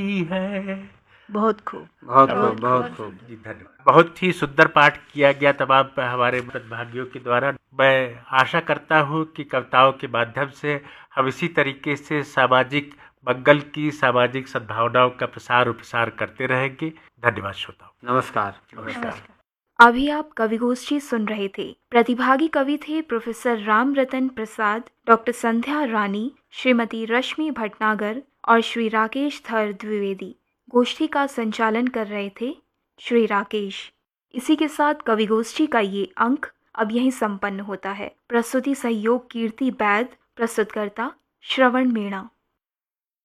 है। बहुत खूब, बहुत खूब जी धन्यवाद। बहुत ही सुंदर पाठ किया गया तमाम हमारे प्रतिभागियों के द्वारा। मैं आशा करता हूँ कि कविताओं के माध्यम से हम इसी तरीके से सामाजिक मंगल की, सामाजिक सद्भावनाओं का प्रसार और प्रसार करते रहेंगे। धन्यवाद श्रोताओं। नमस्कार। अभी आप कवि गोष्ठी सुन रहे थे। प्रतिभागी कवि थे प्रोफेसर राम रतन प्रसाद, डॉक्टर संध्या रानी, श्रीमती रश्मि भटनागर और श्री राकेश थर द्विवेदी। गोष्ठी का संचालन कर रहे थे श्री राकेश। इसी के साथ कवि गोष्ठी का ये अंक अब यहीं संपन्न होता है। प्रस्तुति सहयोग कीर्ति बैद, प्रस्तुतकर्ता श्रवण मीणा।